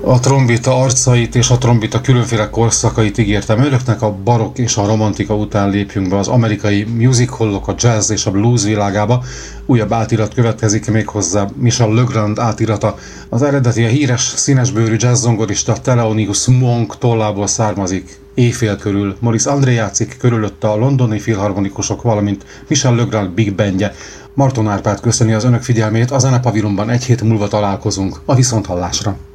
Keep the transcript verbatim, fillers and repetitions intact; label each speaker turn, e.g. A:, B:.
A: A trombita arcait és a trombita különféle korszakait ígértem önöknek, a barokk és a romantika után lépjünk be az amerikai musicalok, a jazz és a blues világába. Újabb átirat következik, méghozzá Michel Legrand átirata. Az eredeti a híres színesbőrű jazzzongorista Thelonious Monk tollából származik. Éjfél körül Maurice André játszik körülötte a londoni filharmonikusok, valamint Michel Legrand Big Bandje. Marton Árpád köszöni az önök figyelmét, a Zenepavilonban egy hét múlva találkozunk. A viszonthallásra!